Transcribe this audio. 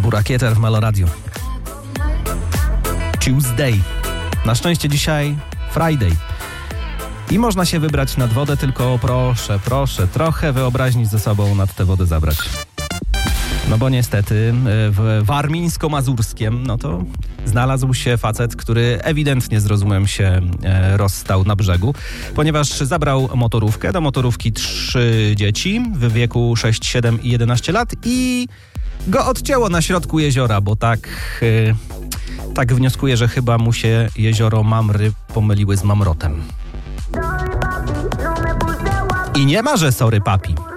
Burakieter w Meloradiu. Tuesday. Na szczęście dzisiaj Friday. I można się wybrać nad wodę, tylko proszę, trochę wyobraźni ze sobą nad tę wodę zabrać. No bo niestety w Warmińsko-Mazurskiem, no to znalazł się facet, który ewidentnie z rozumem się rozstał na brzegu, ponieważ zabrał motorówkę, do motorówki 3 dzieci w wieku 6, 7 i 11 lat i go odcięło na środku jeziora, bo tak wnioskuję, że chyba mu się jezioro Mamry pomyliły z Mamrotem. I nie ma, że sorry papi.